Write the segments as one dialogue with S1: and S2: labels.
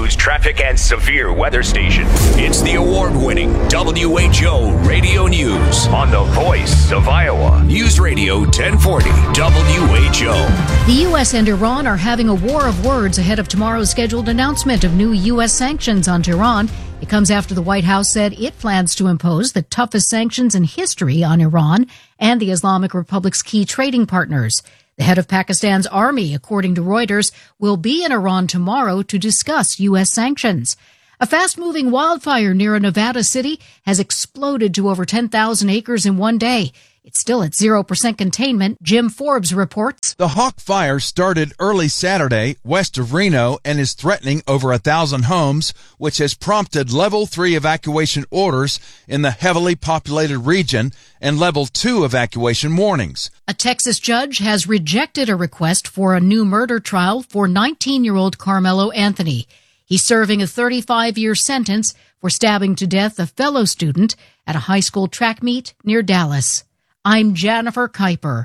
S1: News, traffic, and severe weather station. It's the award-winning WHO Radio News on the voice of Iowa. News Radio 1040 WHO.
S2: The U.S. and Iran are having a war of words ahead of tomorrow's scheduled announcement of new U.S. sanctions on Tehran. It comes after the White House said it plans to impose the toughest sanctions in history on Iran and the Islamic Republic's key trading partners. The head of Pakistan's army, according to Reuters, will be in Iran tomorrow to discuss U.S. sanctions. A fast-moving wildfire near a Nevada city has exploded to over 10,000 acres in one day. It's still at 0% containment. Jim Forbes reports.
S3: The Hawk Fire started early Saturday west of Reno and is threatening over 1,000 homes, which has prompted Level 3 evacuation orders in the heavily populated region and Level 2 evacuation warnings.
S2: A Texas judge has rejected a request for a new murder trial for 19-year-old Carmelo Anthony. He's serving a 35-year sentence for stabbing to death a fellow student at a high school track meet near Dallas. I'm Jennifer Kuiper.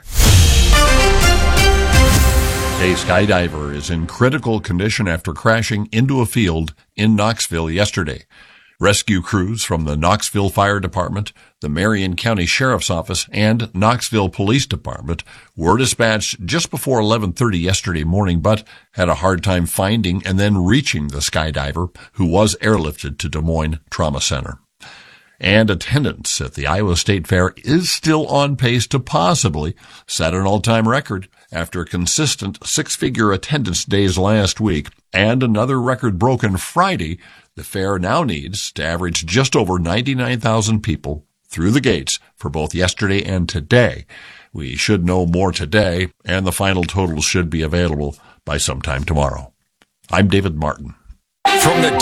S4: A skydiver is in critical condition after crashing into a field in Knoxville yesterday. Rescue crews from the Knoxville Fire Department, the Marion County Sheriff's Office, and Knoxville Police Department were dispatched just before 11:30 yesterday morning, but had a hard time finding and then reaching the skydiver, who was airlifted to Des Moines Trauma Center. And attendance at the Iowa State Fair is still on pace to possibly set an all-time record after consistent six-figure attendance days last week and another record broken Friday. The fair now needs to average just over 99,000 people through the gates for both yesterday and today. We should know more today, and the final totals should be available by sometime tomorrow. I'm David Martin.
S1: From the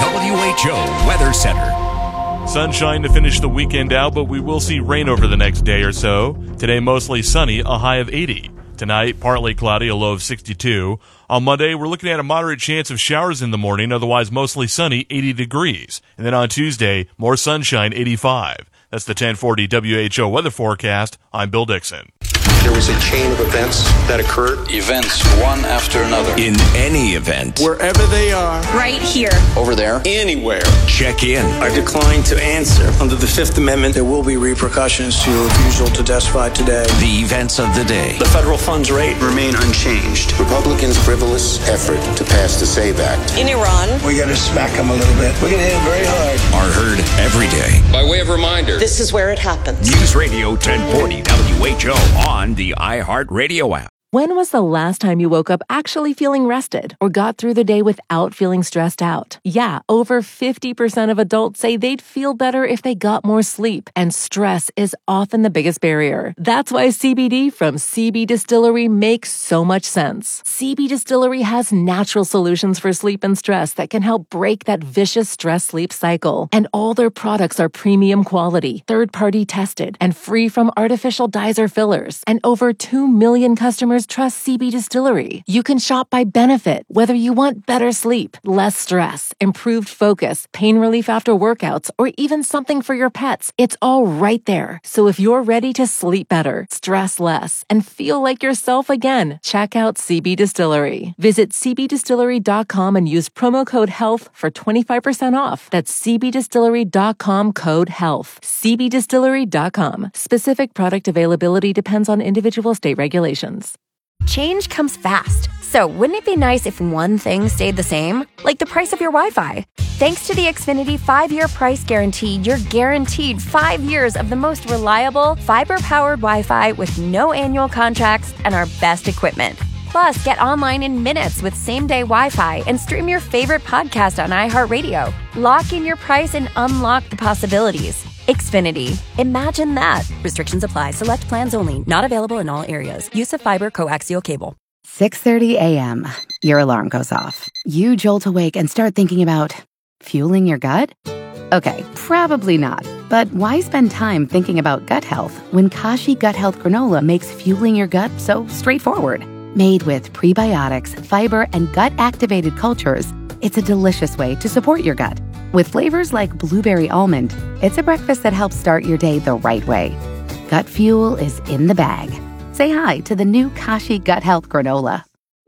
S1: WHO Weather Center.
S5: Sunshine to finish the weekend out, but we will see rain over the next day or so. Today, mostly sunny, a high of 80. Tonight, partly cloudy, a low of 62. On Monday, we're looking at a moderate chance of showers in the morning, otherwise mostly sunny, 80 degrees. And then on Tuesday, more sunshine, 85. That's the 1040 WHO weather forecast. I'm Bill Dixon.
S6: There was a chain of events that occurred.
S7: Events one after another.
S1: In any event.
S6: Wherever they are.
S8: Right here.
S7: Over there.
S6: Anywhere.
S1: Check in.
S9: I decline to answer. Under the Fifth Amendment, there will be repercussions to your refusal to testify today.
S1: The events of the day.
S9: The federal funds rate remain unchanged.
S6: Republicans' frivolous effort to pass the SAVE Act.
S8: In Iran.
S9: We got to smack them a little bit. We're going to hit them very hard.
S1: Are heard every day.
S7: By way of reminder,
S8: This is where it happens.
S1: News Radio 1040 WHO on the iHeartRadio app.
S10: When was the last time you woke up actually feeling rested or got through the day without feeling stressed out? Yeah, over 50% of adults say they'd feel better if they got more sleep, and stress is often the biggest barrier. That's why CBD from CB Distillery makes so much sense. CB Distillery has natural solutions for sleep and stress that can help break that vicious stress-sleep cycle. And all their products are premium quality, third-party tested, and free from artificial dyes or fillers. And over 2 million customers trust CB Distillery. You can shop by benefit, whether you want better sleep, less stress, improved focus, pain relief after workouts, or even something for your pets. It's all right there. So if you're ready to sleep better, stress less, and feel like yourself again, check out CB Distillery. Visit cbdistillery.com and use promo code HEALTH for 25% off. That's cbdistillery.com code HEALTH. cbdistillery.com. Specific product availability depends on individual state regulations.
S11: Change comes fast, so wouldn't it be nice if one thing stayed the same? Like the price of your Wi-Fi. Thanks to the Xfinity 5-year price guarantee, you're guaranteed 5 years of the most reliable, fiber-powered Wi-Fi with no annual contracts and our best equipment. Plus, get online in minutes with same-day Wi-Fi and stream your favorite podcast on iHeartRadio. Lock in your price and unlock the possibilities. Xfinity. Imagine that. Restrictions apply. Select plans only. Not available in all areas. Use of fiber coaxial cable.
S12: 6:30 a.m. Your alarm goes off. You jolt awake and start thinking about fueling your gut? Okay, probably not. But why spend time thinking about gut health when Kashi Gut Health Granola makes fueling your gut so straightforward? Made with prebiotics, fiber, and gut-activated cultures, it's a delicious way to support your gut. With flavors like blueberry almond, it's a breakfast that helps start your day the right way. Gut fuel is in the bag. Say hi to the new Kashi Gut Health Granola.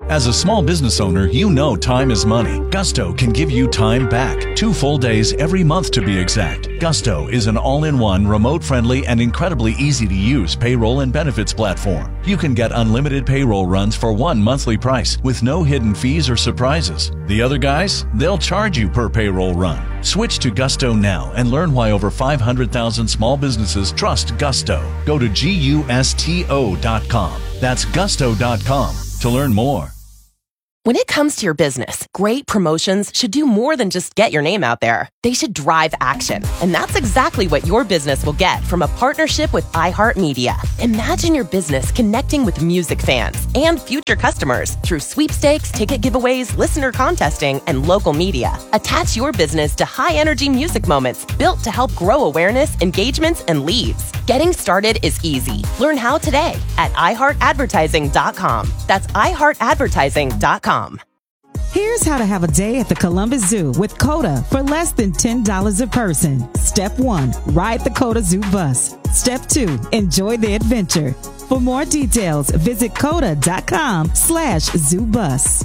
S8: As a small business owner, you know time is money. Gusto can give you time back. 2 full days every month to be exact. Gusto is an all-in-one, remote-friendly, and incredibly easy-to-use payroll and benefits platform. You can get unlimited payroll runs for one monthly price with no hidden fees or surprises. The other guys, they'll charge you per payroll run. Switch to Gusto now and learn why over 500,000 small businesses trust Gusto. Go to GUSTO.com. That's Gusto.com to learn more.
S13: When it comes to your business, great promotions should do more than just get your name out there. They should drive action. And that's exactly what your business will get from a partnership with iHeartMedia. Imagine your business connecting with music fans and future customers through sweepstakes, ticket giveaways, listener contesting, and local media. Attach your business to high-energy music moments built to help grow awareness, engagements, and leads. Getting started is easy. Learn how today at iHeartAdvertising.com. That's iHeartAdvertising.com.
S14: Here's how to have a day at the Columbus Zoo with CODA for less than $10 a person. Step 1, ride the CODA Zoo bus. Step 2, enjoy the adventure. For more details, visit coda.com/zoobus.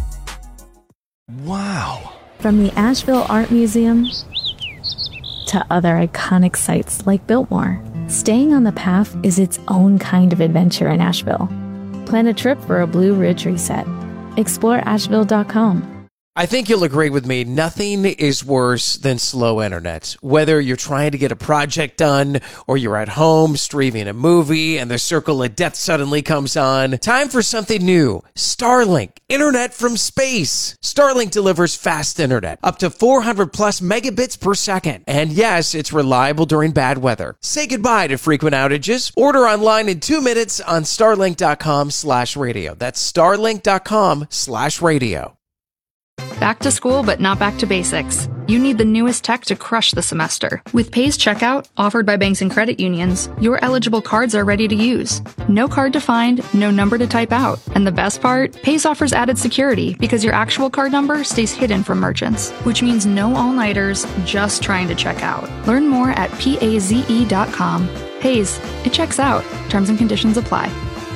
S3: Wow.
S15: From the Asheville Art Museum to other iconic sites like Biltmore, staying on the path is its own kind of adventure in Asheville. Plan a trip for a Blue Ridge reset. Explore Asheville.com.
S16: I think you'll agree with me, nothing is worse than slow internet. Whether you're trying to get a project done or you're at home streaming a movie and the circle of death suddenly comes on, time for something new. Starlink, internet from space. Starlink delivers fast internet, up to 400 plus megabits per second. And yes, it's reliable during bad weather. Say goodbye to frequent outages. Order online in 2 minutes on starlink.com/radio. That's starlink.com/radio.
S17: Back to school, but not back to basics. You need the newest tech to crush the semester. With Pays Checkout, offered by banks and credit unions, your eligible cards are ready to use. No card to find, no number to type out. And the best part? Pays offers added security because your actual card number stays hidden from merchants, which means no all-nighters just trying to check out. Learn more at PAZE.com. Pays, it checks out. Terms and conditions apply.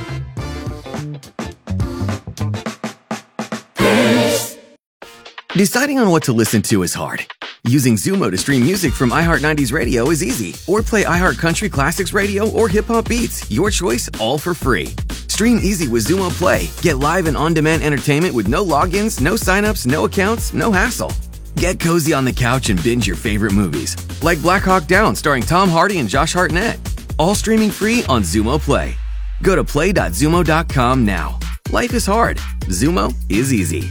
S18: Deciding on what to listen to is hard. Using Xumo to stream music from iHeart 90s Radio is easy. Or play iHeart Country Classics Radio or Hip Hop Beats. Your choice, all for free. Stream easy with Xumo Play. Get live and on-demand entertainment with no logins, no signups, no accounts, no hassle. Get cozy on the couch and binge your favorite movies. Like Black Hawk Down starring Tom Hardy and Josh Hartnett. All streaming free on Xumo Play. Go to play.xumo.com now. Life is hard. Xumo is easy.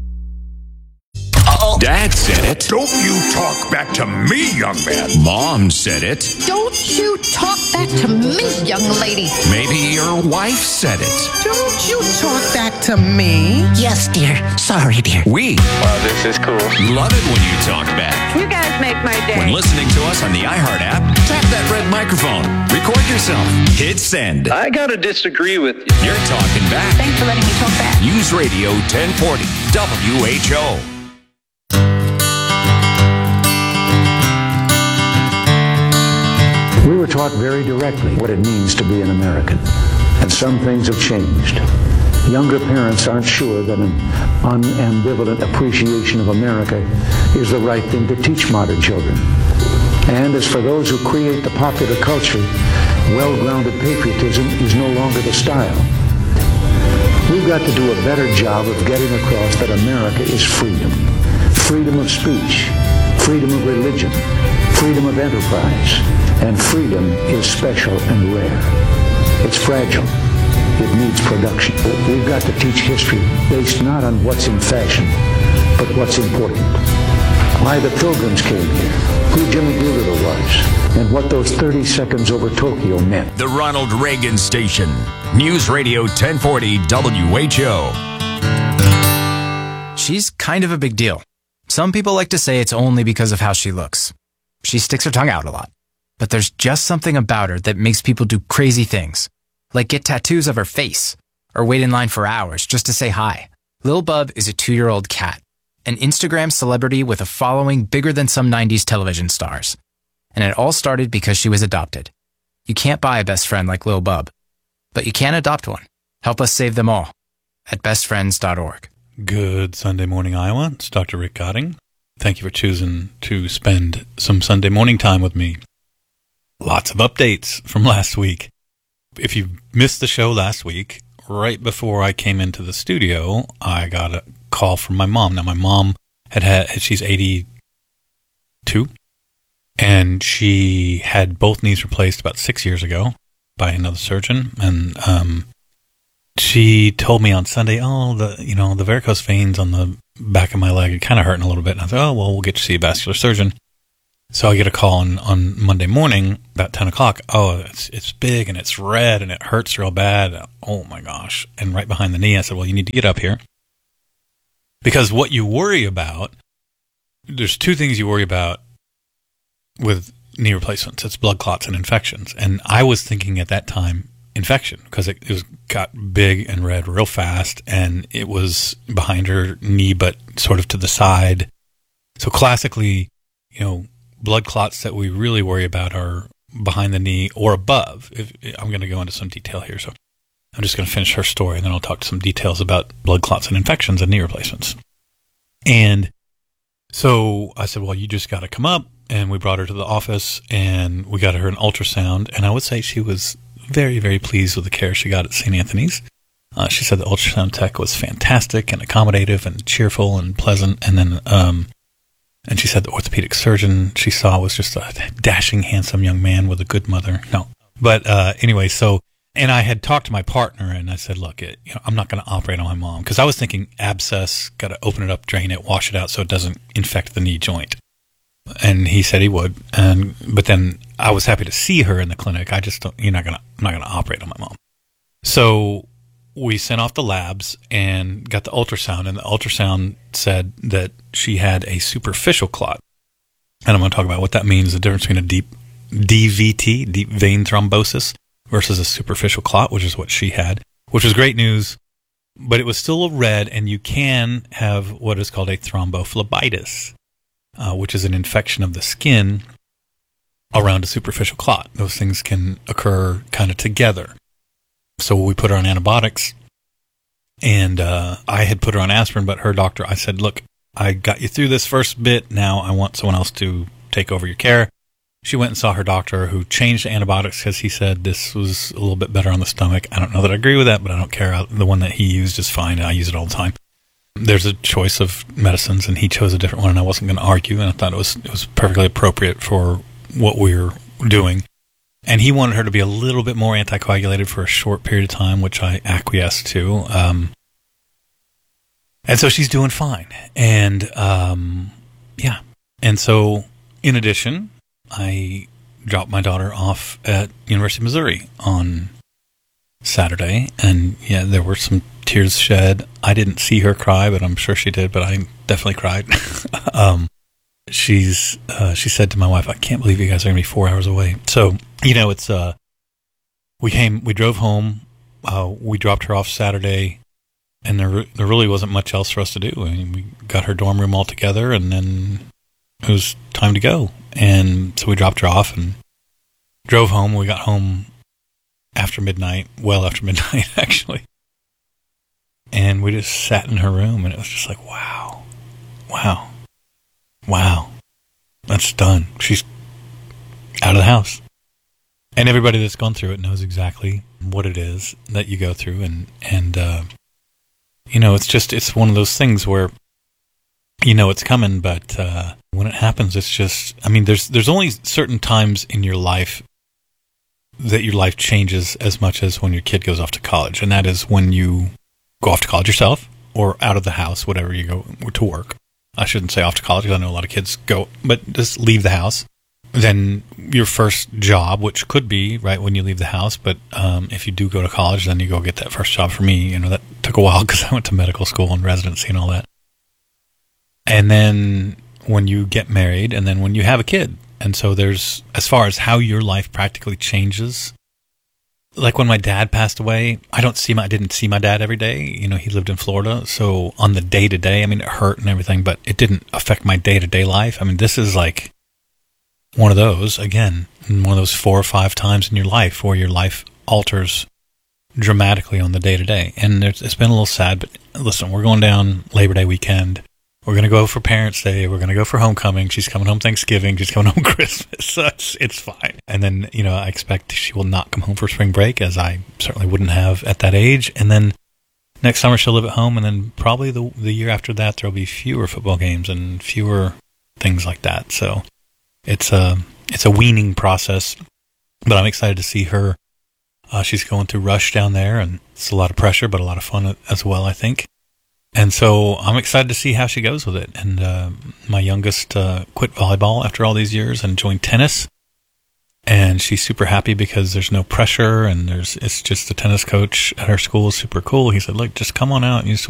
S1: Dad said it. Don't you talk back to me, young man. Mom said it.
S19: Don't you talk back to me, young lady.
S1: Maybe your wife said it.
S20: Don't you talk back to me.
S19: Yes, dear. Sorry, dear.
S1: We
S21: this is cool.
S1: Love it when you talk back.
S20: You guys make my day.
S1: When listening to us on the iHeart app, tap that red microphone. Record yourself. Hit send.
S21: I gotta disagree with you.
S1: You're talking back.
S19: Thanks for letting me talk back.
S1: News Radio 1040 WHO.
S22: We were taught very directly what it means to be an American, and some things have changed. Younger parents aren't sure that an unambivalent appreciation of America is the right thing to teach modern children. And as for those who create the popular culture, well-grounded patriotism is no longer the style. We've got to do a better job of getting across that America is freedom. Freedom of speech, freedom of religion, freedom of enterprise, and freedom is special and rare. It's fragile. It needs production. We've got to teach history based not on what's in fashion, but what's important. Why the Pilgrims came here, who Jimmy Doolittle was, and what those 30 seconds over Tokyo meant.
S1: The Ronald Reagan Station. News Radio 1040 WHO.
S23: She's kind of a big deal. Some people like to say it's only because of how she looks. She sticks her tongue out a lot. But there's just something about her that makes people do crazy things. Like get tattoos of her face, or wait in line for hours just to say hi. Lil Bub is a 2-year-old cat, an Instagram celebrity with a following bigger than some 90s television stars. And it all started because she was adopted. You can't buy a best friend like Lil Bub, but you can adopt one. Help us save them all. at bestfriends.org.
S2: Good Sunday morning, Iowa. It's Dr. Rick Gotting. Thank you for choosing to spend some Sunday morning time with me. Lots of updates from last week. If you missed the show last week, right before I came into the studio, I got a call from my mom. Now, my mom she's 82, and she had both knees replaced about 6 years ago by another surgeon. And she told me on Sunday, the varicose veins on the back of my leg are kind of hurting a little bit. And I thought, we'll get to see a vascular surgeon. So I get a call on Monday morning about 10 o'clock. Oh, it's big and it's red and it hurts real bad. Oh my gosh. And right behind the knee, I said, well, you need to get up here. Because what you worry about, there's two things you worry about with knee replacements. It's blood clots and infections. And I was thinking at that time, infection, because it got big and red real fast, and it was behind her knee, but sort of to the side. So classically, blood clots that we really worry about are behind the knee or above. I'm going to go into some detail here, so I'm just going to finish her story, and then I'll talk to some details about blood clots and infections and knee replacements. And so I said, well, you just got to come up, and we brought her to the office, and we got her an ultrasound, and I would say she was very, very pleased with the care she got at St. Anthony's. She said the ultrasound tech was fantastic and accommodative and cheerful and pleasant. And then, and she said the orthopedic surgeon she saw was just a dashing, handsome young man with a good mother. No, but anyway, and I had talked to my partner, and I said, look, I'm not going to operate on my mom, because I was thinking abscess, got to open it up, drain it, wash it out so it doesn't infect the knee joint. And he said he would, but then I was happy to see her in the clinic. I'm not gonna operate on my mom. So we sent off the labs and got the ultrasound, and the ultrasound said that she had a superficial clot. And I'm going to talk about what that means, the difference between a deep DVT, deep vein thrombosis, versus a superficial clot, which is what she had, which was great news. But it was still red, and you can have what is called a thrombophlebitis, which is an infection of the skin around a superficial clot. Those things can occur kind of together. So we put her on antibiotics, and I had put her on aspirin, but her doctor, I said, look, I got you through this first bit. Now I want someone else to take over your care. She went and saw her doctor, who changed the antibiotics because he said this was a little bit better on the stomach. I don't know that I agree with that, but I don't care. The one that he used is fine, and I use it all the time. There's a choice of medicines, and he chose a different one, and I wasn't going to argue, and I thought it was perfectly appropriate for what we were doing. And he wanted her to be a little bit more anticoagulated for a short period of time, which I acquiesced to. And so she's doing fine. And, yeah. And so, in addition, I dropped my daughter off at University of Missouri on Saturday, and yeah, there were some tears shed. I didn't see her cry, but I'm sure she did, but I definitely cried. She said to my wife, I can't believe you guys are going to be 4 hours away. So, it's, we drove home, we dropped her off Saturday, and there really wasn't much else for us to do. I mean, we got her dorm room all together, and then it was time to go. And so we dropped her off and drove home. We got home after midnight, well after midnight, actually. And we just sat in her room, and it was just like, wow, that's done. She's out of the house. And everybody that's gone through it knows exactly what it is that you go through. And it's one of those things where, it's coming, but when it happens, it's just, there's only certain times in your life that your life changes as much as when your kid goes off to college. And that is when you go off to college yourself, or out of the house, whatever you go to work. I shouldn't say off to college, because I know a lot of kids go, but just leave the house. Then your first job, which could be right when you leave the house, but if you do go to college, then you go get that first job. For me, that took a while because I went to medical school and residency and all that. And then when you get married, and then when you have a kid. And so there's, as far as how your life practically changes, like when my dad passed away, I didn't see my dad every day. He lived in Florida. So on the day to day, it hurt and everything, but it didn't affect my day to day life. This is like one of those 4 or 5 times in your life where your life alters dramatically on the day-to-day. And it's been a little sad, but listen, we're going down Labor Day weekend. We're going to go for Parents' Day. We're going to go for homecoming. She's coming home Thanksgiving. She's coming home Christmas. So it's fine. And then, I expect she will not come home for spring break, as I certainly wouldn't have at that age. And then next summer she'll live at home. And then probably the year after that, there'll be fewer football games and fewer things like that. So it's a weaning process, but I'm excited to see her. She's going through Rush down there, and it's a lot of pressure, but a lot of fun as well, I think. And so I'm excited to see how she goes with it. And my youngest quit volleyball after all these years and joined tennis. And she's super happy because there's no pressure, and it's just the tennis coach at her school is super cool. He said, look, just come on out and you just